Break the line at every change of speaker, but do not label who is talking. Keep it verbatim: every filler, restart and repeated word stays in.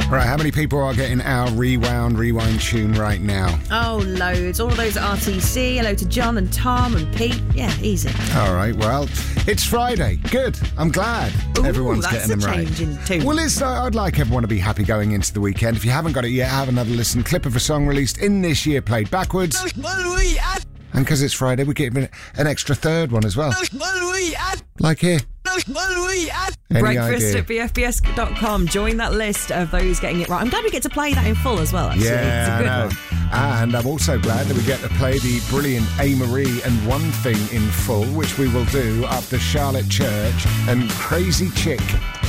Right, how many people are getting our Rewound Rewind tune right now?
Oh, loads. All of those at R T C. Hello to John and Tom and Pete. Yeah, easy.
All right, well, it's Friday. Good. I'm glad
Ooh,
everyone's
that's
getting them
a
right.
change in tune.
Well, it's, uh, I'd like everyone to be happy going into the weekend. If you haven't got it yet, have another listen. Clip of a song released in this year played backwards. And because it's Friday, we give it an extra third one as well. Like here. Any
Breakfast
idea?
at b f b s dot com. Join that list of those getting it right. I'm glad we get to play that in full as well, actually.
Yeah,
it's a
I
good
know.
one.
And I'm also glad that we get to play the brilliant A. Marie and One Thing in full, which we will do after Charlotte Church and Crazy Chick.